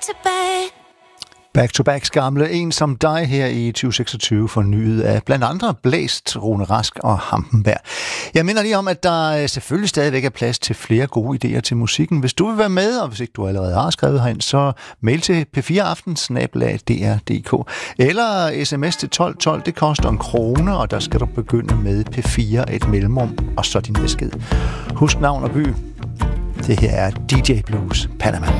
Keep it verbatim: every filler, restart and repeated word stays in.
to back. Back to Backs gamle En som dig her i tyve seksogtyve, fornyet af blandt andre Blæst, Rune Rask og Hampenberg. Jeg minder lige om, at der selvfølgelig stadigvæk er plads til flere gode idéer til musikken. Hvis du vil være med, og hvis ikke du allerede har skrevet herind, så mail til p fire aften snabel-a d r punktum d k eller sms til tolv tolv. Det koster en krone, og der skal du begynde med P fire, et mellemrum, og så din besked. Husk navn og by. Det her er D J Blues Panama.